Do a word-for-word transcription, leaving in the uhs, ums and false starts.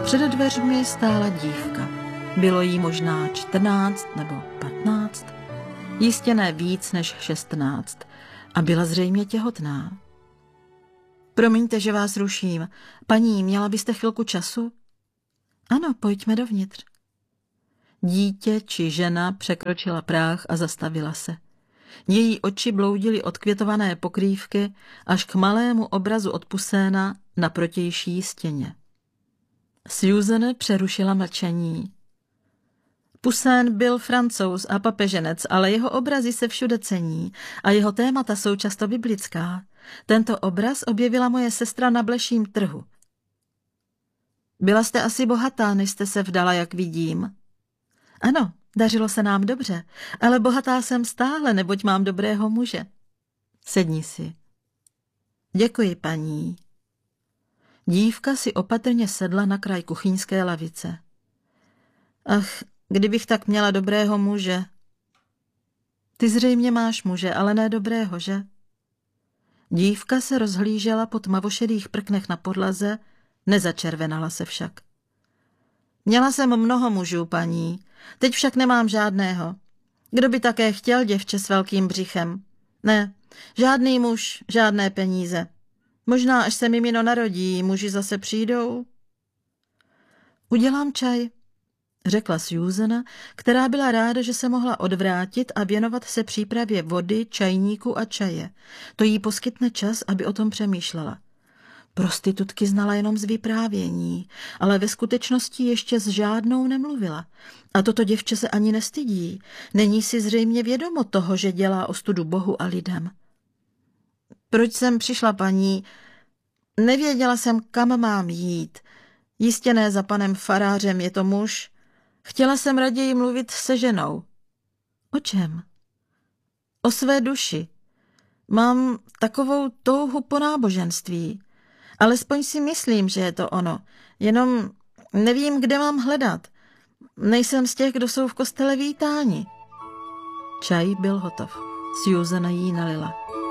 Před dveřmi stála dívka. Bylo jí možná čtrnáct nebo patnáct, jistě ne víc než šestnáct, a byla zřejmě těhotná. Promiňte, že vás ruším. Paní, měla byste chvilku času? Ano, pojďme dovnitř. Dítě či žena překročila práh a zastavila se. Její oči bloudily od květované pokrývky až k malému obrazu od Puséna na protější stěně. Susan přerušila mlčení. Pusén byl Francouz a papeženec, ale jeho obrazy se všude cení a jeho témata jsou často biblická. Tento obraz objevila moje sestra na bleším trhu. Byla jste asi bohatá, než jste se vdala, jak vidím. Ano, dařilo se nám dobře, ale bohatá jsem stále, neboť mám dobrého muže. Sedni si. Děkuji, paní. Dívka si opatrně sedla na kraj kuchyňské lavice. Ach, kdybych tak měla dobrého muže. Ty zřejmě máš muže, ale ne dobrého, že? Dívka se rozhlížela po tmavošedých prknech na podlaze, nezačervenala se však. Měla jsem mnoho mužů, paní, teď však nemám žádného. Kdo by také chtěl děvče s velkým břichem? Ne, žádný muž, žádné peníze. Možná, až se mimino narodí, muži zase přijdou. Udělám čaj, řekla Susan, která byla ráda, že se mohla odvrátit a věnovat se přípravě vody, čajníku a čaje. To jí poskytne čas, aby o tom přemýšlela. Prostitutky znala jenom z vyprávění, ale ve skutečnosti ještě s žádnou nemluvila. A toto děvče se ani nestydí. Není si zřejmě vědomo toho, že dělá ostudu Bohu a lidem. Proč jsem přišla, paní? Nevěděla jsem, kam mám jít. Jistě ne za panem farářem, je to muž. Chtěla jsem raději mluvit se ženou. O čem? O své duši. Mám takovou touhu po náboženství. Alespoň si myslím, že je to ono. Jenom nevím, kde mám hledat. Nejsem z těch, kdo jsou v kostele vítáni. Čaj byl hotov. Susan jí nalila.